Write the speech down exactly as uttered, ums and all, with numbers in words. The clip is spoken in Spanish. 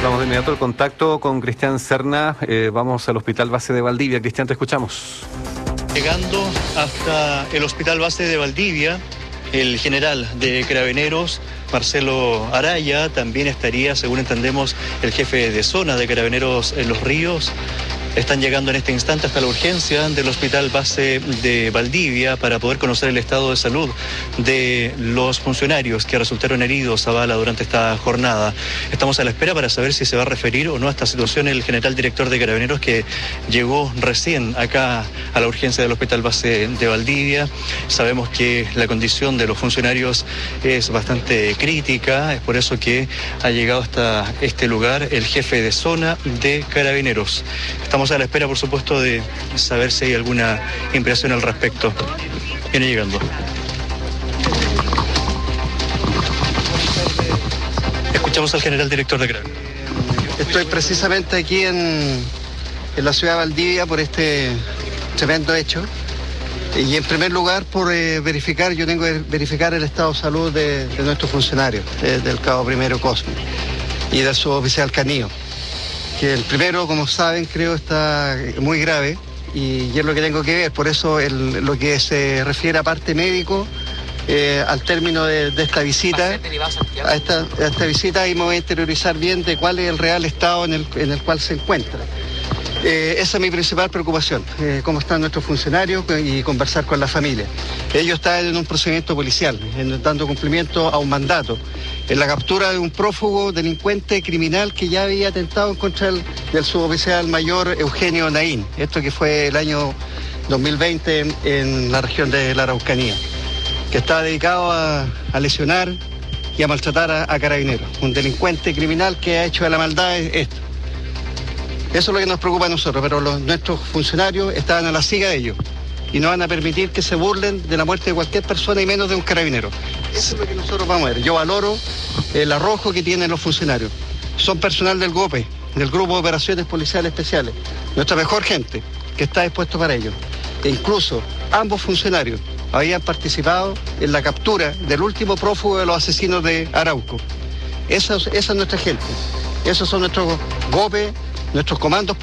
Vamos de inmediato al contacto con Cristian Serna. Eh, vamos al Hospital Base de Valdivia. Cristian, te escuchamos. Llegando hasta el Hospital Base de Valdivia, el general de Carabineros, Marcelo Araya, también estaría, según entendemos, el jefe de zona de Carabineros en Los Ríos. Están llegando en este instante hasta la urgencia del Hospital Base de Valdivia para poder conocer el estado de salud de los funcionarios que resultaron heridos a bala durante esta jornada. Estamos a la espera para saber si se va a referir o no a esta situación el general director de Carabineros, que llegó recién acá a la urgencia del Hospital Base de Valdivia. Sabemos que la condición de los funcionarios es bastante crítica, es por eso que ha llegado hasta este lugar el jefe de zona de Carabineros. Estamos a la espera, por supuesto, de saber si hay alguna impresión al respecto. Viene llegando. Escuchamos al general director de Carabineros. Estoy precisamente aquí en, en la ciudad de Valdivia por este tremendo hecho. Y en primer lugar por eh, verificar, yo tengo que verificar el estado de salud de, de nuestros funcionarios, de, del cabo primero Cosme y del suboficial Canillo. Que el primero, como saben, creo está muy grave y, y es lo que tengo que ver. Por eso el, lo que se refiere a parte médico, eh, al término de, de esta visita, a esta, a esta visita ahí me voy a interiorizar bien de cuál es el real estado en el, en el cual se encuentra. Eh, esa es mi principal preocupación, eh, cómo están nuestros funcionarios y conversar con la familia. Ellos están en un procedimiento policial, en, dando cumplimiento a un mandato, en la captura de un prófugo delincuente criminal que ya había atentado en contra del, del suboficial mayor Eugenio Naín, esto que fue el año dos mil veinte en, en la región de la Araucanía, que estaba dedicado a, a lesionar y a maltratar a, a Carabineros, un delincuente criminal que ha hecho de la maldad esto. Eso es lo que nos preocupa a nosotros, pero los, nuestros funcionarios estaban a la siga de ellos y no van a permitir que se burlen de la muerte de cualquier persona y menos de un carabinero. Eso es lo que nosotros vamos a ver. Yo valoro el arrojo que tienen los funcionarios. Son personal del GOPE, del Grupo de Operaciones Policiales Especiales, nuestra mejor gente que está dispuesto para ello. E incluso ambos funcionarios habían participado en la captura del último prófugo de los asesinos de Arauco. Esa, esa es nuestra gente. Esos son nuestros GOPE, nuestros comandos